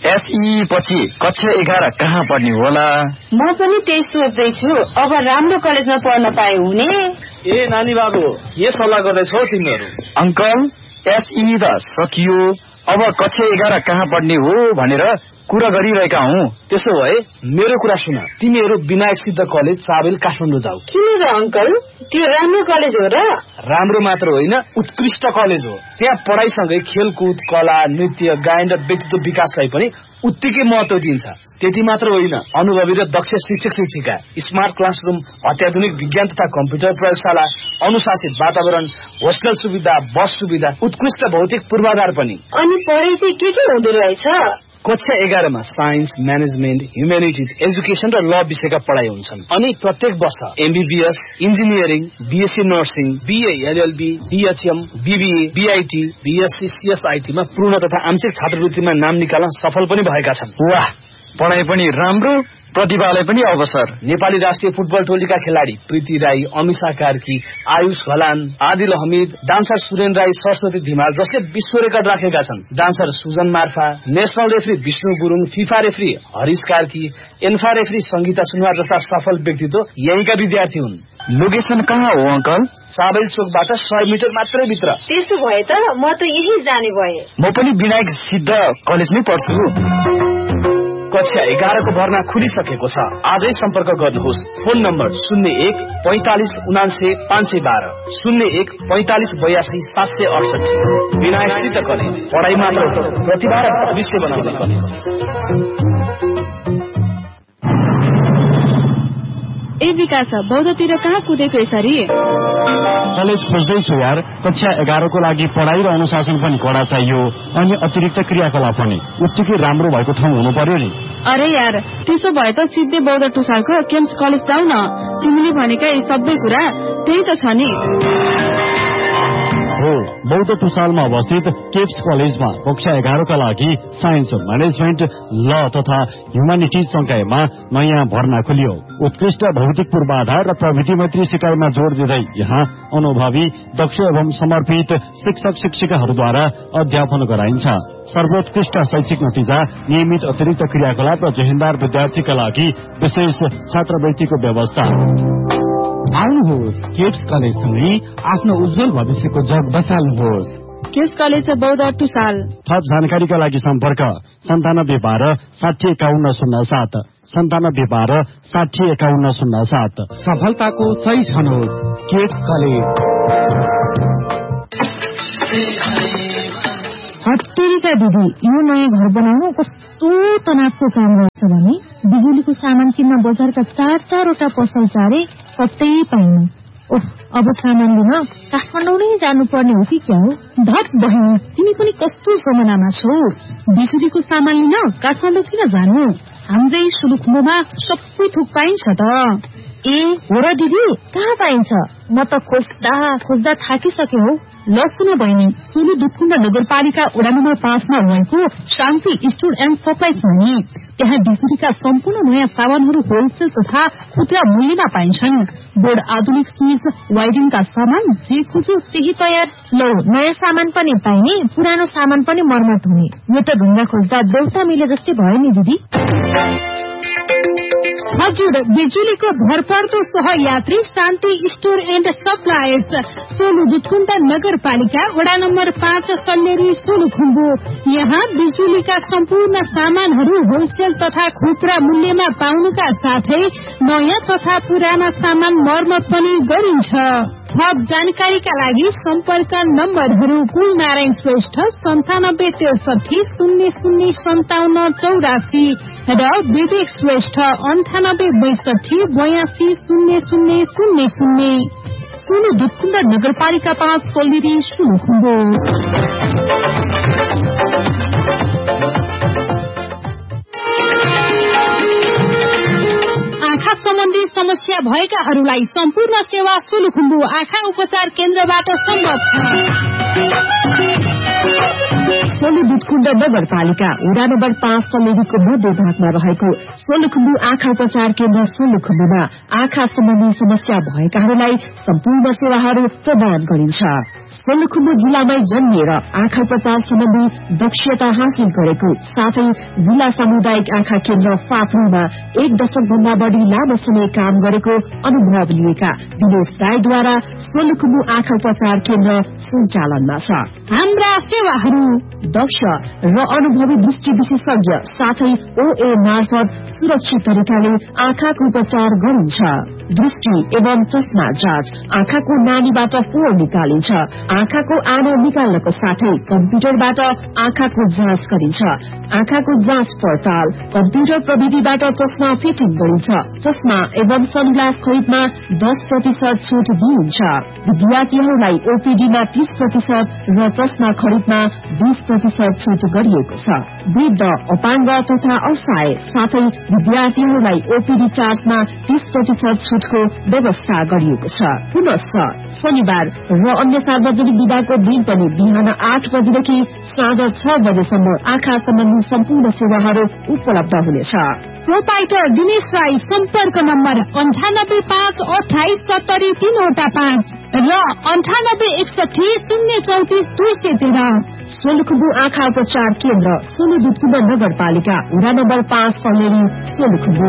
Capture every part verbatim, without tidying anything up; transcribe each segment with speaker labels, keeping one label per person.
Speaker 1: एसई पछि कक्षा एघार कहाँ पढ्ने होला?
Speaker 2: म पनि त्यही सोच्दैछु। अब राम्रो कलेजमा पढ्न पाए हुने।
Speaker 3: ए नानी बाबु, के सल्लाह गर्दैछौ तिमीहरू?
Speaker 1: अंकल, एसई त सकियो, अब कक्षा एघार कहाँ पढ्ने हो भनेर कुरा गरिरहेका हौ।
Speaker 3: त्यसो भए मेरो कुरा सुन, तिमीहरू विनायक सिद्ध कलेज चाबेल काठमाडौँ जाऊ।
Speaker 2: किन र अंकल? त्यो राम्रो कलेज हो र?
Speaker 3: राम्रो मात्र होइन, उत्कृष्ट कलेज हो। त्यहाँ पढाइसँगै खेलकुद, कला, नृत्य, गायन र व्यक्तित्व विकासलाई पनि उत्तिकै महत्व दिन्छ। त्यति मात्र होइन, अनुभवी र दक्ष शिक्षक शिक्षिका, स्मार्ट क्लासरूम, अत्याधुनिक विज्ञान तथा कम्प्युटर प्रयोगशाला, अनुशासित वातावरण, होस्टेल सुविधा, बस सुविधा, उत्कृष्ट भौतिक पूर्वाधार पनि।
Speaker 2: अनि पढाइ चाहिँ के के हुँदो रहेछ?
Speaker 3: कक्षा एघारमा साइन्स, म्यानेजमेन्ट, ह्युमेनिटिज, एजुकेसन र ल विषयका पढाइ हुन्छन्। अनि प्रत्येक वर्ष MBBS, engineering, BSc nursing, BA, LLB, BHM, BBA, BIT, BSc, सीएसआईटीमा पूर्ण तथा आंशिक छात्रवृत्तिमा नाम निकाल्न सफल पनि भएका छन्।
Speaker 1: वाह, पढाइ पनि राम्रो, प्रतिभालाई पनि अवसर।
Speaker 3: नेपाली राष्ट्रिय फुटबल टोलीका खेलाडी प्रीति राई, अमिषा कार्की, आयुष हलान, आदिल हमिद, डान्सर सुरेन राई, सरस्वती धिमाल जसले विश्व रेकर्ड राखेका छन्। Dancer Sujan Marpha, national referee Vishnu Gurung, FIFA referee Harish Karki, ANFA referee Sangeeta Sunuwar जस्ता सफल व्यक्तित्व यहीँका विद्यार्थी हुन्।
Speaker 1: लोकेसन कहाँ हो अंकल?
Speaker 3: चाबेल चोकबाट सय मिटर मात्रै भित्र।
Speaker 2: त्यसो भए त म त यही जाने भए।
Speaker 1: म पनि विनायक सिद्ध कलेजमै पढ्छु।
Speaker 3: कक्षा एघारको भर्ना खुलिसकेको छ। आजै सम्पर्क गर्नुहोस्। फोन नम्बर शून्य एक पैंतालिस उनासे पाँच सय बाह्र, शून्य एक पैंतालिस बयासी सात सय अडसठी। विनायक सिद्ध कलेज, पढाइ मात्र प्रतिभा र भविष्य बनाउने कलेज।
Speaker 4: ए विकास, बौद्धतिर कहाँ कुदेको यसरी?
Speaker 5: कलेज खोज्दैछु यार। कक्षा एघारको लागि पढाइ र अनुशासन पनि कडा चाहियो, अनि अतिरिक्त क्रियाकलाप पनि उत्तिकै राम्रो भएको ठाउँ हुनु पर्यो नि।
Speaker 4: अरे यार, त्यसो भए त सिधै बौद्ध टुसालको केम्स कलेज जाऊ न। तिमीले भनेका यी सबै कुरा त्यही त छ नि।
Speaker 5: हो, बौद्ध टुसालमा अवस्थित केप्स कलेजमा कक्षा एघारका लागि साइन्स, म्यानेजमेन्ट, ल तथा ह्युमानिटिज संकायमा नयाँ भर्ना खोलियो। उत्कृष्ट भौतिक पूर्वाधार र प्रविधि मैत्री सिकाइमा जोड़ दिँदै यहाँ अनुभवी, दक्ष एवं समर्पित शिक्षक शिक्षिकाहरूद्वारा अध्यापन गराइन्छ। सर्वोत्कृष्ट शैक्षिक नतिजा, नियमित अतिरिक्त क्रियाकलाप र जोहिन्दार विद्यार्थीका लागि विशेष छात्रवृत्तिको व्यवस्था।
Speaker 6: आउनुहोस्, केप्स कलेजसँगै आफ्नो उज्जवल भविष्यको जग बसाल्नुहोस्।
Speaker 4: केप्स कलेज बौद्ध टुसाल।
Speaker 5: थप जानकारीका लागि सम्पर्क सन्तानब्बे बाह्र साठी एकाउन्न शून्य सात, सन्तानब्बे बाह्र साठी एकाउन्न शून्य सात।
Speaker 6: सफलताको सही छनौट, केप्स कलेज।
Speaker 7: हत्तेरीका दिदी, यो नयाँ घर बनाउनु कस्तो तनावको काम रहेछ भने बिजुलीको सामान किन्न बजारका चार चारवटा पसल चारे कतै पाइनु। ओह, अब सामान लिन काठमाडौँ नै जानुपर्ने हो कि क्या हो? धत बहिनी, तिमी पनि कस्तो जमानामा छौ? बिजुलीको सामान लिन काठमाडौँ किन जानु? हाम्रै सुलुखुम्बुमा सबै थोक पाइन्छ त। ए हो र दिदी, कहाँ पाइन्छ? म त खोज्दा खोज्दा थाकिसके हौ। ल सुन बहिनी, सोलु दुखुण्ड नगरपालिका वडा नम्बर पाँचमा रहेको शान्ति स्टोर एन्ड सप्लाइजमा नि त्यहाँ बिजुलीका सम्पूर्ण नयाँ सामानहरू होलसेल तथा खुद्रा मूल्यमा पाइन्छन्। बोर्ड, आधुनिक स्विच, वायरिङका सामान जे खोजो त्यही तयार। ल, नयाँ सामान पनि पाइने, पुरानो सामान पनि मर्मत हुने। यो त ढुङ्गा खोज्दा देउता मिले जस्तै भयो नि दिदी। हजुर, बिजुलीको भरपर्दो सहयात्री शान्ति store and suppliers, Solu Dudhkund नगरपालिका वडा नम्बर पाँच, सल्लेरी, सोलुखुम्बु। यहाँ बिजुलीका सम्पूर्ण सामानहरू होलसेल तथा खुद्रा मूल्यमा पाउनुका साथै नयाँ तथा पुराना सामान मर्मत पनि गरिन्छ। थप जानकारीका लागि सम्पर्क नम्बरहरू कुल नारायण श्रेष्ठ सन्तानब्बे त्रिसठी शून्य शून्य सन्ताउन्न चौरासी र विवेक श्रेष्ठ अन्ठानब्बे बैसठी बयासी शून्य शून्य शून्य शून्य। सोलु दुधकुण्ड नगरपालिका पाँच, सोलिरी, सोलुखुम्बु। आँखा सम्बन्धी समस्या भएकाहरूलाई सम्पूर्ण सेवा सोलुखुम्बु आँखा उपचार केन्द्रबाट सम्भव छ। सोलुदुधकुण्ड नगरपालिका वडा नम्बर पाँच समेरीको मध्य भागमा रहेको सोलुखुम्बु आँखा उपचार केन्द्र सोलुखुम्बुमा आँखा सम्बन्धी समस्या भएकाहरूलाई सम्पूर्ण सेवाहरू प्रदान गरिन्छ। सोलुखुम्बु जिल्लामै जन्मिएर आँखा उपचार सम्बन्धी दक्षता हासिल गरेको साथै जिल्ला सामुदायिक आँखा केन्द्र फाप्रूमा एक दशक भन्दा बढ़ी लामो समय काम गरेको अनुभव लिएका दिनेश राईद्वारा सोलुखुम्बु आँखा उपचार केन्द्र सञ्चालनमा छ।
Speaker 2: हाम्रा सेवाहरू
Speaker 7: दक्ष र अनुभवी दृष्टि विशेषज्ञ साथै ओए मार्फत सुरक्षित तरिकाले आँखाको उपचार गरिन्छ। दृष्टि एवं चस्मा जाँच, आँखाको नानीबाट फोहोर निकालिन्छ, आँखाको आनो निकाल्नको साथै कम्प्युटरबाट आँखाको जाँच गरिन्छ। आँखाको जाँच पड़ताल, कम्प्युटर प्रविधिबाट चस्मा फिटिङ गरिन्छ। चस्मा एवं सनग्लास खरिदमा दस प्रतिशत छूट दिइन्छ। विद्यार्थीहरूलाई ओपीडीमा तीस प्रतिशत र चस्मा खरिदमा बीस प्रतिशत छूट गरिएको छ। वृद्ध, अपाङ्ग तथा असहाय साथै विद्यार्थीहरूलाई ओपीडी चार्जमा तीस प्रतिशत छूटको व्यवस्था गरिएको छ। पुनश्च शनिबार र अन्य सार्वजनिक विदाको दिन पनि बिहान आठ बजेदेखि साँझ छ बजेसम्म आँखा सम्बन्धी सम्पूर्ण सेवाहरू उपलब्ध हुनेछ।
Speaker 2: प्रोपाइटर दिनेश राई सम्पर्क नम्बर अन्ठानब्बे पाँच अठाइस सत्तरी तीनवटा पाँच र अन्ठानब्बे एकसठी शून्य चौतिस दुई सय तेह्र।
Speaker 7: सोलुखुम्बु आँखा उपचार केन्द्र सोलुदुधकुण्ड नगरपालिका वडा नम्बर पाँच समेरी सोलुखुम्बु।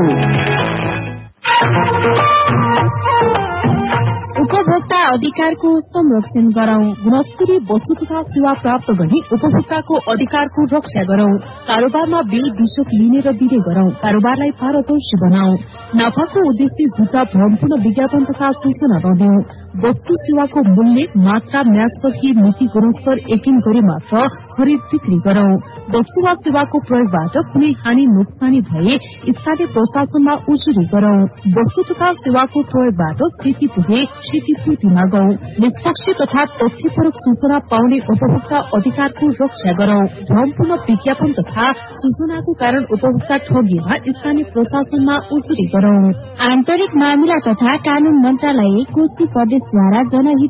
Speaker 4: उपभोक्ता अधिकारको संरक्षण गरौं। गुणस्तरीय वस्तु तथा सेवा प्राप्त गर्ने उपभोक्ताको अधिकारको रक्षा गरौं। कारोबारमा बिल बिशोक लिने र दिने गरौं। कारोबारलाई पारदर्शी बनाऊ। नाफाको उद्देश्य झुटा भ्रमपूर्ण विज्ञापन तथा सूचना नदिऊ। वस्तु सेवाको मूल्य मात्रा म्याद सकी मिति गुणस्तर यकिन गरी मात्र खरिद बिक्री गरौं। वस्तु वा सेवाको प्रयोगबाट कुनै हानि नोक्सानी भए स्थानीय प्रशासनमा उजुरी गरौं। वस्तु तथा सेवाको प्रयोगबाट क्षति पुगे क्षतिपूर्ति मागौं। निष्पक्ष तथा तथ्यपरक सूचना पाउने उपभोक्ता अधिकारको रक्षा गरौं। भ्रमपूर्ण विज्ञापन तथा सूचनाको कारण उपभोक्ता ठगिएमा स्थानीय प्रशासनमा उजुरी गरौं।
Speaker 2: आन्तरिक मामिला तथा कानून मन्त्रालय कोशी प्रदेशद्वारा जनहित